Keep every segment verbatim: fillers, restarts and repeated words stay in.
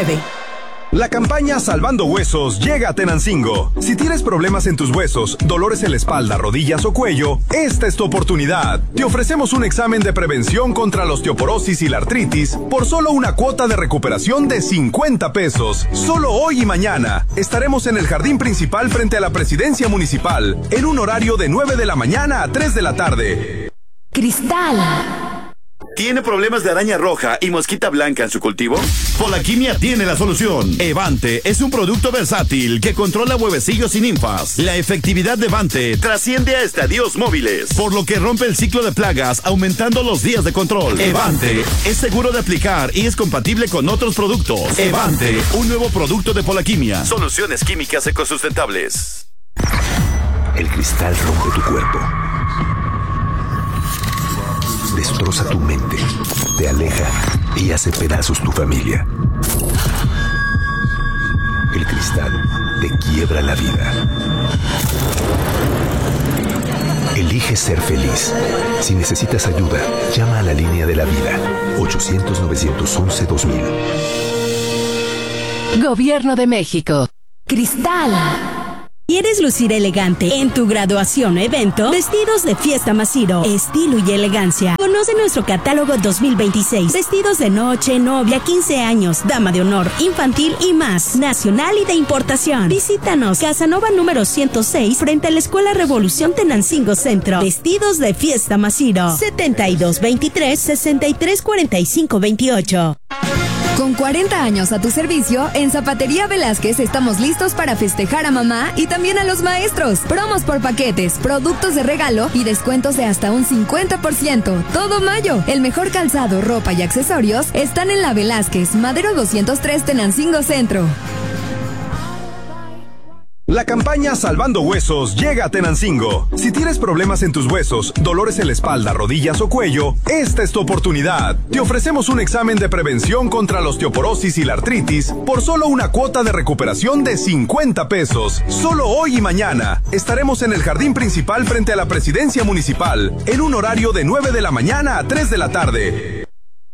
La campaña Salvando Huesos llega a Tenancingo. Si tienes problemas en tus huesos, dolores en la espalda, rodillas o cuello, esta es tu oportunidad. Te ofrecemos un examen de prevención contra la osteoporosis y la artritis por solo una cuota de recuperación de cincuenta pesos. Solo hoy y mañana estaremos en el jardín principal frente a la presidencia municipal en un horario de nueve de la mañana a tres de la tarde. Cristal. ¿Tiene problemas de araña roja y mosquita blanca en su cultivo? Polaquimia tiene la solución. Evante es un producto versátil que controla huevecillos y ninfas. La efectividad de Evante trasciende a estadios móviles, por lo que rompe el ciclo de plagas, aumentando los días de control. Evante es seguro de aplicar y es compatible con otros productos. Evante, un nuevo producto de Polaquimia. Soluciones químicas ecosustentables. El cristal rompe tu cuerpo. Destroza tu mente, te aleja y hace pedazos tu familia. El cristal te quiebra la vida. Elige ser feliz. Si necesitas ayuda, llama a la línea de la vida. ochocientos, novecientos once, dos mil. Gobierno de México. Cristal. ¿Quieres lucir elegante en tu graduación o evento? Vestidos de Fiesta Masiro, estilo y elegancia. Conoce nuestro catálogo dos mil veintiséis. Vestidos de noche, novia, quince años, dama de honor, infantil y más. Nacional y de importación. Visítanos, Casanova número ciento seis, frente a la Escuela Revolución Tenancingo Centro. Vestidos de Fiesta Masiro. setenta y dos veintitrés, sesenta y tres cuarenta y cinco veintiocho. Con cuarenta años a tu servicio, en Zapatería Velázquez estamos listos para festejar a mamá y también a los maestros. Promos por paquetes, productos de regalo y descuentos de hasta un cincuenta por ciento. Todo mayo. El mejor calzado, ropa y accesorios están en la Velázquez, Madero doscientos tres, Tenancingo Centro. La campaña Salvando Huesos llega a Tenancingo. Si tienes problemas en tus huesos, dolores en la espalda, rodillas o cuello, esta es tu oportunidad. Te ofrecemos un examen de prevención contra la osteoporosis y la artritis por solo una cuota de recuperación de cincuenta pesos. Solo hoy y mañana estaremos en el jardín principal frente a la presidencia municipal en un horario de nueve de la mañana a tres de la tarde.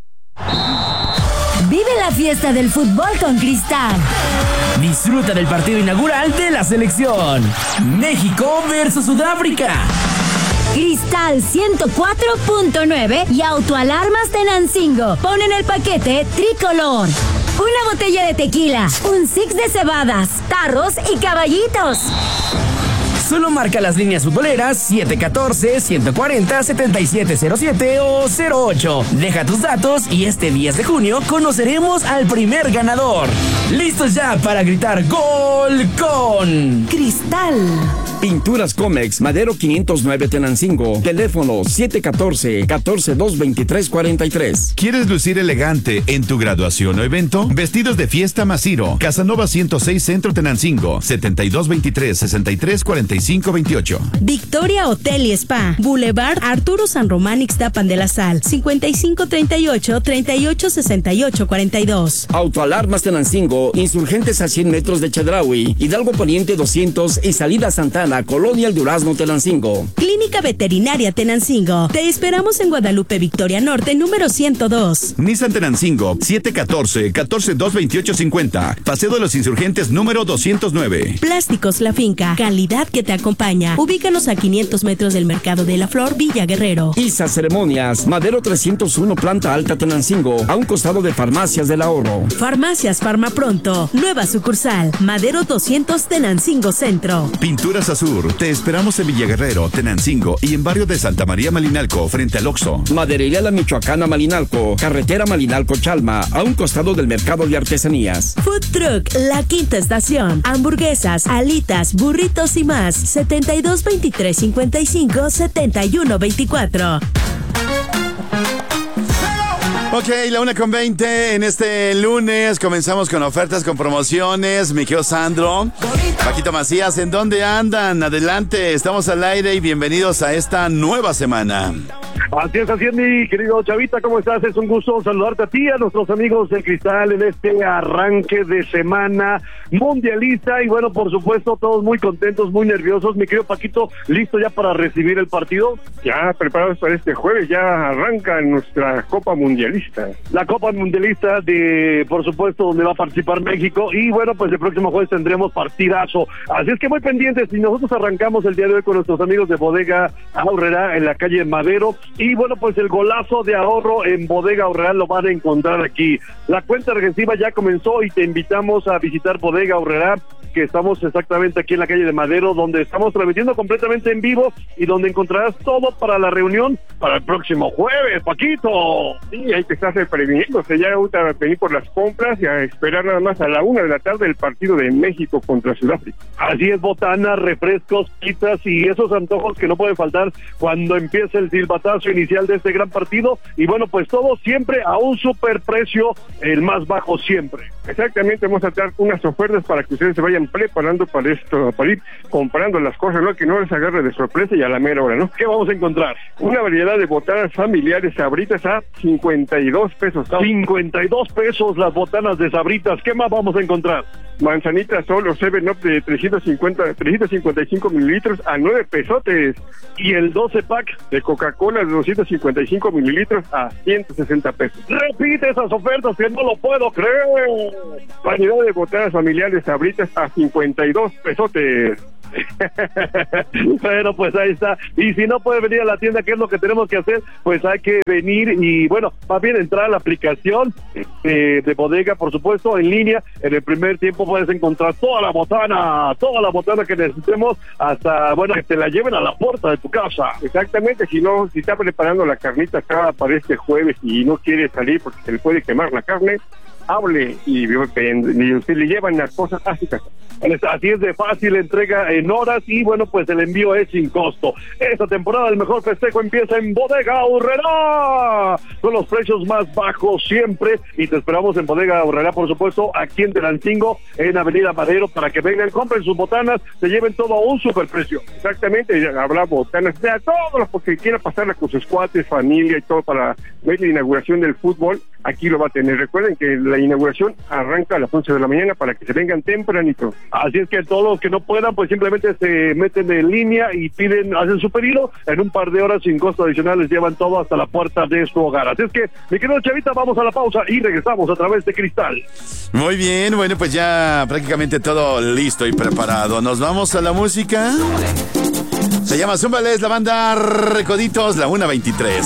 Vive la fiesta del fútbol con Cristal. Disfruta del partido inaugural de la selección. México versus Sudáfrica. Cristal ciento cuatro punto nueve y Autoalarmas Tenancingo ponen el paquete tricolor. Una botella de tequila, un six de cebadas, tarros y caballitos. Solo marca las líneas futboleras siete uno cuatro, uno cuatro cero, siete siete cero siete o cero ocho. Deja tus datos y este diez de junio conoceremos al primer ganador. ¡Listos ya para gritar gol con Cristal! Pinturas Comex, Madero quinientos nueve Tenancingo. Teléfono siete uno cuatro, uno cuatro dos, dos tres cuatro tres. ¿Quieres lucir elegante en tu graduación o evento? Vestidos de Fiesta Masiro, Casanova ciento seis Centro Tenancingo, setenta y dos veintitrés, sesenta y tres cuarenta y cinco veintiocho. Victoria Hotel y Spa, Boulevard Arturo San Román Ixtapan de la Sal, cincuenta y cinco treinta y ocho, treinta y ocho sesenta y ocho cuarenta y dos. Autoalarmas Tenancingo, Insurgentes a cien metros de Chedraui, Hidalgo Poniente doscientos y Salida Santana, Colonia El Durazno Tenancingo. Clínica Veterinaria Tenancingo. Te esperamos en Guadalupe Victoria Norte, número ciento dos. Nissan Tenancingo, siete uno cuatro, uno cuatro dos, veintiocho cincuenta. Paseo de los Insurgentes, número doscientos nueve. Plásticos La Finca, calidad que te acompaña. Ubícanos a quinientos metros del Mercado de la Flor, Villa Guerrero. Isa Ceremonias, Madero trescientos uno, Planta Alta Tenancingo, a un costado de Farmacias del Ahorro. Farmacias Farma Pronto, nueva sucursal, Madero doscientos Tenancingo Centro. Pinturas Azur, te esperamos en Villa Guerrero, Tenancingo y en barrio de Santa María Malinalco, frente al Oxxo. Maderería La Michoacana Malinalco, carretera Malinalco-Chalma, a un costado del Mercado de Artesanías. Food Truck La Quinta Estación, hamburguesas, alitas, burritos y más, setenta y dos veintitrés cincuenta y cinco, setenta y uno veinticuatro. Ok, la una con veinte en este lunes. Comenzamos con ofertas, con promociones. Mi querido Sandro, Paquito Macías, ¿en dónde andan? Adelante, estamos al aire y bienvenidos a esta nueva semana. Así es, así es, mi querido Chavita, ¿cómo estás? Es un gusto saludarte a ti, a nuestros amigos del Cristal en este arranque de semana mundialista y bueno, por supuesto, todos muy contentos, muy nerviosos. Mi querido Paquito, ¿listo ya para recibir el partido? Ya preparados para este jueves, ya arranca nuestra Copa Mundialista. La Copa Mundialista de, por supuesto, donde va a participar México y bueno, pues el próximo jueves tendremos partidazo. Así es que muy pendientes y nosotros arrancamos el día de hoy con nuestros amigos de Bodega Aurrerá en la calle Madero y bueno, pues el golazo de ahorro en Bodega Aurrerá lo van a encontrar aquí. La cuenta regresiva ya comenzó y te invitamos a visitar Bodega Aurrerá, que estamos exactamente aquí en la calle de Madero, donde estamos transmitiendo completamente en vivo y donde encontrarás todo para la reunión para el próximo jueves, Paquito. Sí, ahí te estás previniendo, o sea, ya ahorita a venir por las compras y a esperar nada más a la una de la tarde el partido de México contra Sudáfrica. Así es, botanas, refrescos, pizzas y esos antojos que no pueden faltar cuando empiece el silbatazo inicial de este gran partido y bueno, pues todo siempre a un super precio, el más bajo siempre. Exactamente, vamos a dar unas ofertas para que ustedes se vayan preparando para esto, para ir comprando las cosas, ¿no? Que no les agarre de sorpresa y a la mera hora, ¿no? ¿Qué vamos a encontrar? Una variedad de botanas familiares Sabritas a cincuenta y dos pesos. cincuenta y dos pesos las botanas de Sabritas. ¿Qué más vamos a encontrar? Manzanita Sol o seven up de trescientos cincuenta, trescientos cincuenta y cinco mililitros a nueve pesotes. Y el doce pack de Coca-Cola de doscientos cincuenta y cinco mililitros a ciento sesenta pesos. Repite esas ofertas que no lo puedo creer. Variedad de botanas familiares Sabritas a cincuenta y dos pesotes. Pero pues ahí está, y si no puede venir a la tienda, ¿qué es lo que tenemos que hacer? Pues hay que venir y bueno, más bien entrar a la aplicación eh, de Bodega, por supuesto, en línea. En el primer tiempo puedes encontrar toda la botana, toda la botana que necesitemos, hasta, bueno, que te la lleven a la puerta de tu casa. Exactamente, si no, si está preparando la carnita acá para este jueves y no quiere salir porque se le puede quemar la carne, hable y, y usted le llevan las cosas a su casa. Así es de fácil entrega en horas y bueno, pues el envío es sin costo. Esta temporada el mejor festejo empieza en Bodega Aurrerá, con los precios más bajos siempre y te esperamos en Bodega Aurrerá, por supuesto, aquí en Tenancingo, en Avenida Madero, para que vengan, compren sus botanas, se lleven todo a un superprecio. Exactamente, habrá botanas, o sea, todos los que quieran pasarla con sus cuates, familia y todo para ver la inauguración del fútbol, aquí lo va a tener. Recuerden que la inauguración arranca a las once de la mañana para que se vengan tempranito. Así es que todos los que no puedan, pues simplemente se meten en línea y piden, hacen su pedido, en un par de horas sin costo adicional les llevan todo hasta la puerta de su hogar. Así es que, mi querido Chavita, vamos a la pausa y regresamos a través de Cristal. Muy bien, bueno, pues ya prácticamente todo listo y preparado. Nos vamos a la música. Se llama Zúmbales, la banda Recoditos, la una veintitrés.